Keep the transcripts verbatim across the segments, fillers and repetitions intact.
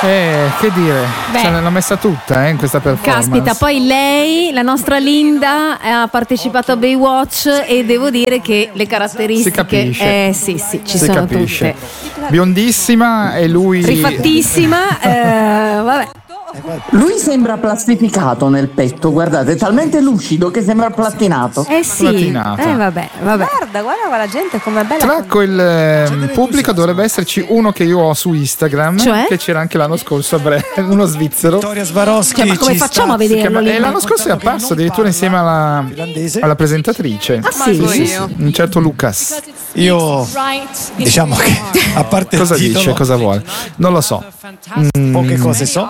Eh, che dire, Beh. ce l'hanno messa tutta eh, in questa performance. Caspita, poi lei, la nostra Linda, ha partecipato a Baywatch e devo dire che le caratteristiche. Si capisce. Eh sì, sì, ci si sono capisce. tutte. Biondissima e lui. Rifattissima, eh, vabbè. Lui sembra plastificato nel petto, guardate, è talmente lucido che sembra plattinato. Eh sì, Plattinato. eh vabbè, vabbè. Guarda, guarda la gente com'è bella. Tra quel ehm, pubblico dovrebbe esserci uno che io ho su Instagram, Cioè? che c'era anche l'anno scorso a Bre- uno svizzero. Vittoria Swarovski. Cioè, ma come ci facciamo sta. a vederlo Chiama- lì? e l'anno scorso è apparso addirittura insieme alla, alla presentatrice. Ah sì? Sì, sì, un certo Lucas. Io diciamo che a parte Cosa il titolo, dice? Cosa vuole? Non lo so. Mm, poche cose so.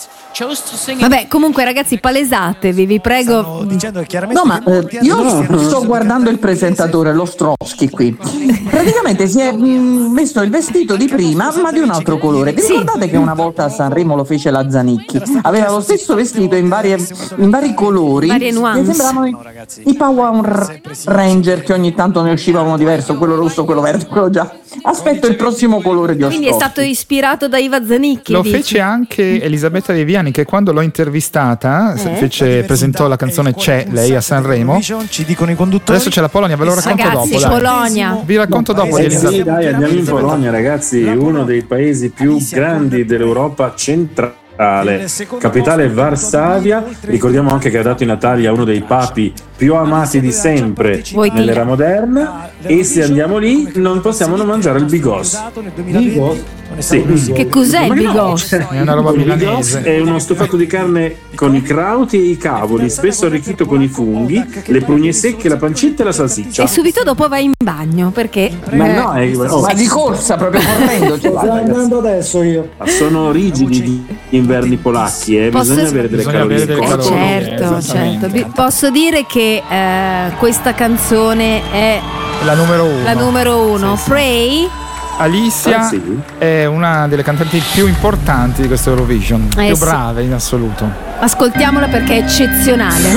Vabbè, comunque ragazzi, palesatevi, vi prego. Stanno dicendo che chiaramente No, ma eh, io sto guardando il presentatore, lo Stroschi qui. Praticamente si è mh, messo il vestito di prima, ma di un altro colore. Vi Sì. ricordate che una volta a Sanremo lo fece la Zanicchi? Aveva lo stesso vestito in, varie, in vari colori. Varie nuance. Che sembravano i, i Power Ranger che ogni tanto ne usciva uno diverso, quello rosso, quello verde, quello giallo. Aspetto il prossimo colore di Quindi è Ostrowski. stato ispirato da Iva Zanicchi. Lo dici? fece anche Elisabetta Viviani, che quando l'ho intervistata Eh? fece, presentò la canzone C'è lei a Sanremo. Ci dicono i conduttori. Adesso c'è la Polonia, ve lo racconto Ragazzi, dopo. dai. Polonia. Vi racconto dopo di Eh sì, Elisabetta. dai, andiamo in Polonia, ragazzi, uno dei paesi più grandi dell'Europa centrale. Capitale è Varsavia. Ricordiamo anche che ha dato i natali a uno dei papi più amati di sempre Wojtyla. nell'era moderna. E se andiamo lì non possiamo non mangiare il bigos. Bigos? Sì. Che cos'è il Ma no, bigos? cioè, È una roba il bigos milanese. è uno stufato di carne con i crauti e i cavoli, spesso arricchito con i funghi, le prugne secche, la pancetta e la salsiccia. E subito dopo vai in bagno perché. Ma eh, no, è, oh, Ma di corsa, proprio correndo. ce Sto l'ha, ragazzi. andando adesso io. sono rigidi gli inverni polacchi, eh. Posso- bisogna avere delle Bisogna calorie avere delle in corpo. calorie. certo, esattamente. certo. Vi- Posso dire che eh, questa canzone è La numero uno. la numero uno. Sì, sì. Pray. Alicia Ah, sì? è una delle cantanti più importanti di questo Eurovision, Eh, più sì. brave in assoluto. Ascoltiamola perché è eccezionale.